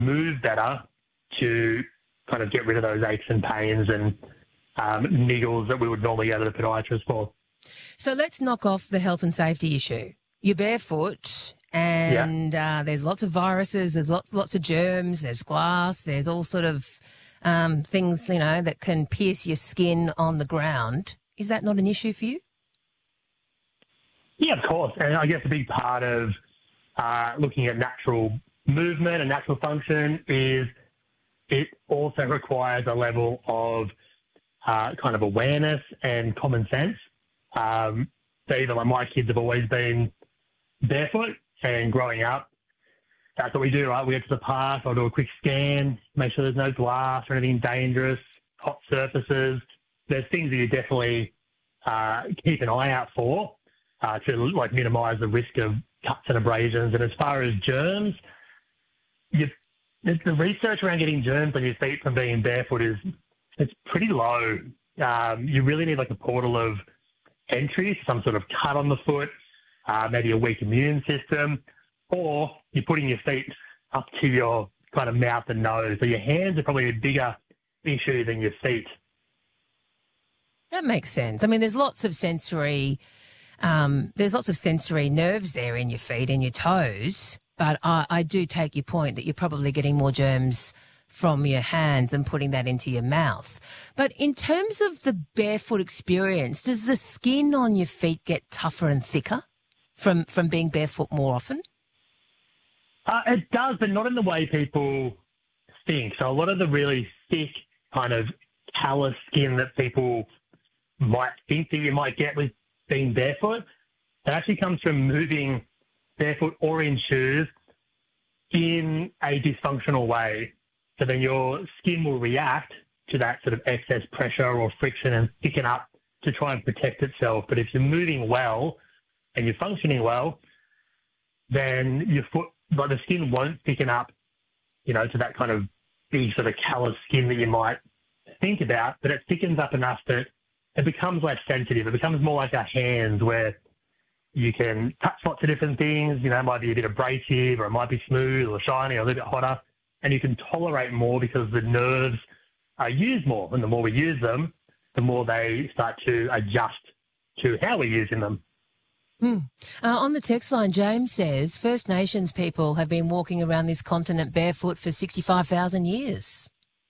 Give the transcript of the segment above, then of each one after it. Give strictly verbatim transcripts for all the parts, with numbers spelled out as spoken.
move better to kind of get rid of those aches and pains and um, niggles that we would normally go to the podiatrist for. So let's knock off the health and safety issue. You're barefoot and yeah. uh, there's lots of viruses, there's lots, lots of germs, there's glass, there's all sort of um, things, you know, that can pierce your skin on the ground. Is that not an issue for you? Yeah, of course. And I guess a big part of uh, looking at natural movement and natural function is it also requires a level of uh, kind of awareness and common sense. Um, so even like my kids have always been barefoot, and growing up, that's what we do, right? We get to the park, I'll do a quick scan, make sure there's no glass or anything dangerous, hot surfaces. There's things that you definitely uh, keep an eye out for uh, to like minimise the risk of cuts and abrasions. And as far as germs, you, the research around getting germs on your feet from being barefoot is it's pretty low. Um, you really need like a portal of entry, some sort of cut on the foot, uh, maybe a weak immune system, or you're putting your feet up to your kind of mouth and nose. So your hands are probably a bigger issue than your feet. That makes sense. I mean, there's lots of sensory, um, there's lots of sensory nerves there in your feet and your toes, but I, I do take your point that you're probably getting more germs from your hands and putting that into your mouth. But in terms of the barefoot experience, does the skin on your feet get tougher and thicker from, from being barefoot more often? Uh, it does, but not in the way people think. So a lot of the really thick kind of callous skin that people might think that you might get with being barefoot, it actually comes from moving barefoot or in shoes in a dysfunctional way. So then your skin will react to that sort of excess pressure or friction and thicken up to try and protect itself. But if you're moving well and you're functioning well, then your foot, like the skin won't thicken up, you know, to that kind of big sort of callous skin that you might think about, but it thickens up enough that it becomes less sensitive. It becomes more like our hands where you can touch lots of different things. You know, it might be a bit abrasive or it might be smooth or shiny or a little bit hotter, and you can tolerate more because the nerves are used more. And the more we use them, the more they start to adjust to how we're using them. Mm. Uh, on the text line, James says First Nations people have been walking around this continent barefoot for sixty-five thousand years.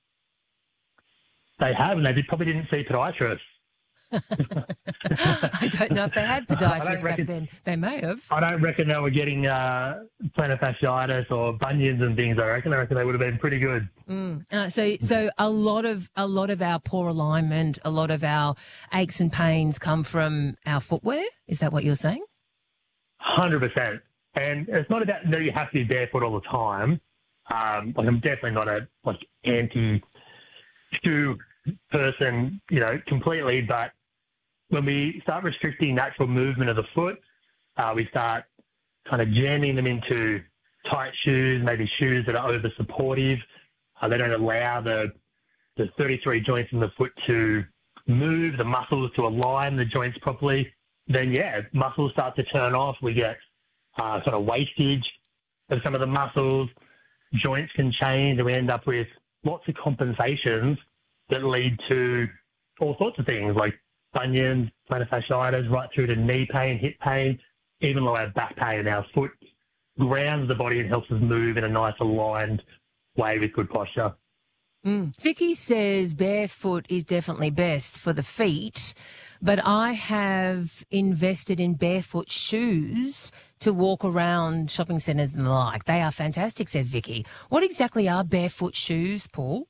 They have, and they probably didn't see podiatrists. I don't know if they had podiatrists back then. They may have. I don't reckon they were getting uh, plantar fasciitis or bunions and things. I reckon. I reckon they would have been pretty good. Mm. Uh, so, so a lot of a lot of our poor alignment, a lot of our aches and pains come from our footwear. Is that what you're saying? Hundred percent. And it's not about that you have to be barefoot all the time. Um, like I'm definitely not a like anti shoe person, you know, completely, but when we start restricting natural movement of the foot, uh, we start kind of jamming them into tight shoes, maybe shoes that are over supportive. Uh, they don't allow the the thirty-three joints in the foot to move, the muscles to align the joints properly. Then, yeah, muscles start to turn off. We get uh, sort of wastage of some of the muscles. Joints can change, and we end up with lots of compensations that lead to all sorts of things like bunions, plantar fasciitis, right through to knee pain, hip pain, even lower back pain. Our foot grounds the body and helps us move in a nice aligned way with good posture. Mm. Vicky says barefoot is definitely best for the feet, but I have invested in barefoot shoes to walk around shopping centres and the like. They are fantastic, says Vicky. What exactly are barefoot shoes, Paul?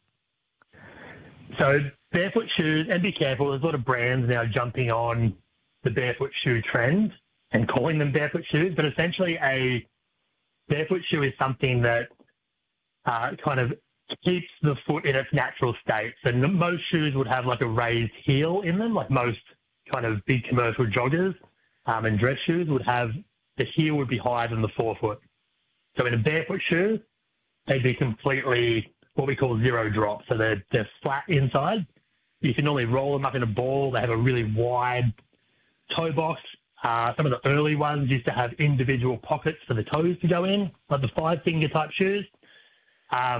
So barefoot shoes, and be careful, there's a lot of brands now jumping on the barefoot shoe trend and calling them barefoot shoes, but essentially a barefoot shoe is something that uh, kind of keeps the foot in its natural state. So most shoes would have like a raised heel in them, like most kind of big commercial joggers um, and dress shoes would have, the heel would be higher than the forefoot. So in a barefoot shoe, they'd be completely what we call zero drop. So they're, they're flat inside. You can normally roll them up in a ball. They have a really wide toe box. Uh, some of the early ones used to have individual pockets for the toes to go in, like the five-finger type shoes. Um,